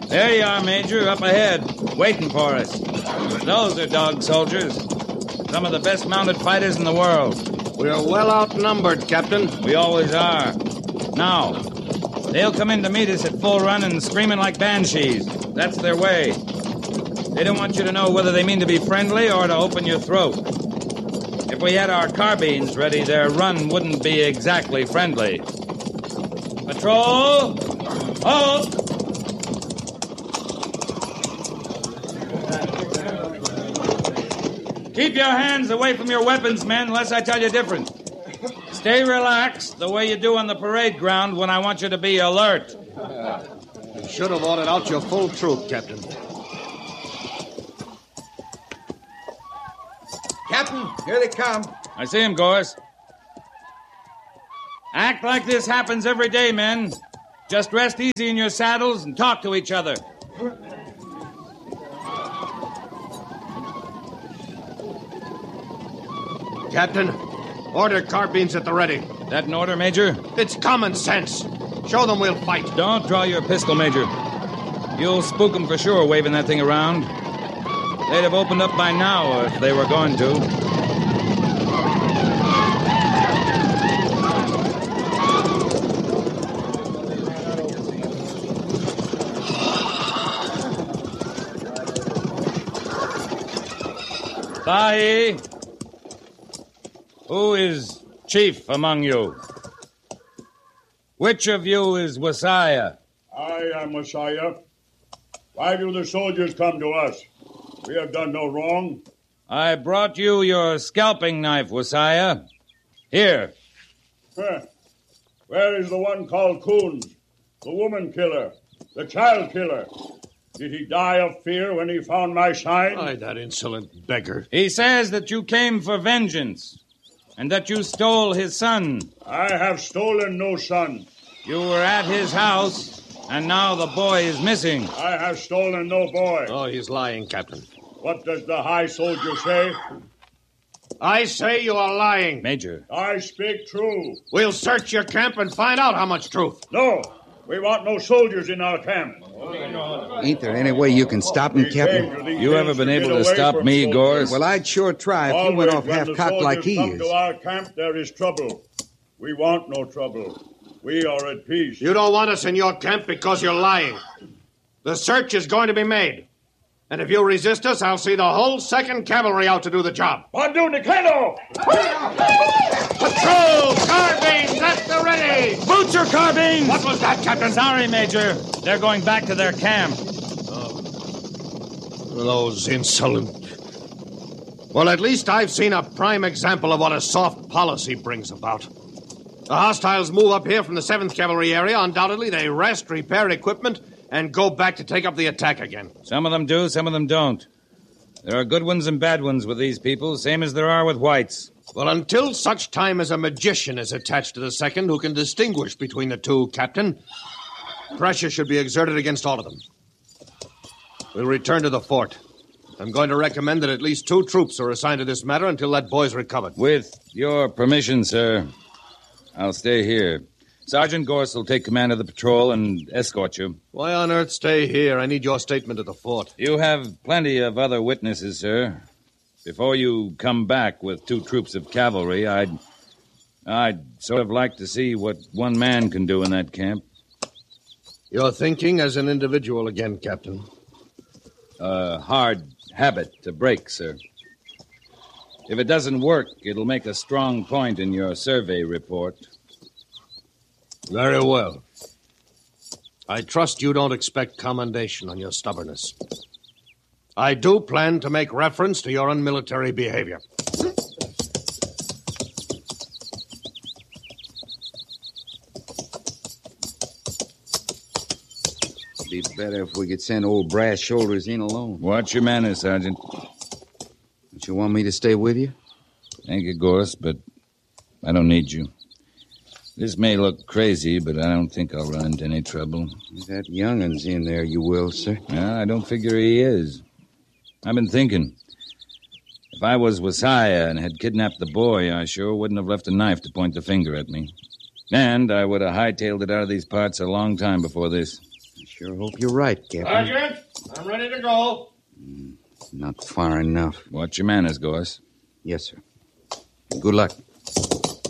There you are, Major, up ahead, waiting for us. Those are dog soldiers. Some of the best mounted fighters in the world. We're well outnumbered, Captain. We always are. Now, they'll come in to meet us at full run and screaming like banshees. That's their way. They don't want you to know whether they mean to be friendly or to open your throat. If we had our carbines ready, their run wouldn't be exactly friendly. Patrol! Halt! Keep your hands away from your weapons, men, unless I tell you different. Stay relaxed the way you do on the parade ground when I want you to be alert. You should have ordered out your full troop, Captain. Captain, here they come. I see him, Gorse. Act like this happens every day, men. Just rest easy in your saddles and talk to each other. Captain, order carbines at the ready. That an order, Major? It's common sense. Show them we'll fight. Don't draw your pistol, Major. You'll spook them for sure, waving that thing around. They'd have opened up by now if they were going to. Bahi, who is chief among you? Which of you is Wasiah? I am Wasiah. Why do the soldiers come to us? We have done no wrong. I brought you your scalping knife, Wasiah. Here. Where is the one called Coons? The woman killer. The child killer. Did he die of fear when he found my sign? Why, that insolent beggar. He says that you came for vengeance and that you stole his son. I have stolen no son. You were at his house, and now the boy is missing. I have stolen no boy. Oh, he's lying, Captain. What does the high soldier say? I say you are lying. Major. I speak true. We'll search your camp and find out how much truth. No, we want no soldiers in our camp. Ain't there any way you can stop him, Captain? You ever been able to stop me, Gorse? Well, I'd sure try if you went off half-cocked like he come is. to our camp, there is trouble. We want no trouble. We are at peace. You don't want us in your camp because you're lying. The search is going to be made. And if you resist us, I'll see the whole 2nd Cavalry out to do the job. Bandu Nikeno! Patrol! Carbines at the ready! Boots your carbines! What was that, Captain? Sorry, Major. They're going back to their camp. Those insolent... Well, at least I've seen a prime example of what a soft policy brings about. The hostiles move up here from the 7th Cavalry area. Undoubtedly, they rest, repair equipment, and go back to take up the attack again. Some of them do, some of them don't. There are good ones and bad ones with these people, same as there are with whites. Well, until such time as a magician is attached to the 2nd who can distinguish between the two, Captain, pressure should be exerted against all of them. We'll return to the fort. I'm going to recommend that at least 2 troops are assigned to this matter until that boy's recovered. With your permission, sir, I'll stay here. Sergeant Gorse will take command of the patrol and escort you. Why on earth stay here? I need your statement at the fort. You have plenty of other witnesses, sir. Before you come back with 2 troops of cavalry, I'd sort of like to see what one man can do in that camp. You're thinking as an individual again, Captain. A hard habit to break, sir. If it doesn't work, it'll make a strong point in your survey report. Very well. I trust you don't expect commendation on your stubbornness. I do plan to make reference to your unmilitary behavior. Be better if we could send old Brass Shoulders in alone. Watch your manners, Sergeant. Don't you want me to stay with you? Thank you, Gorse, but I don't need you. This may look crazy, but I don't think I'll run into any trouble. If that youngin's in there, you will, sir. I don't figure he is. I've been thinking. If I was Wasiah and had kidnapped the boy, I sure wouldn't have left a knife to point the finger at me. And I would have hightailed it out of these parts a long time before this. Sure hope you're right, Captain. Sergeant, I'm ready to go. Not far enough. Watch your manners, Gorse. Yes, sir. Good luck.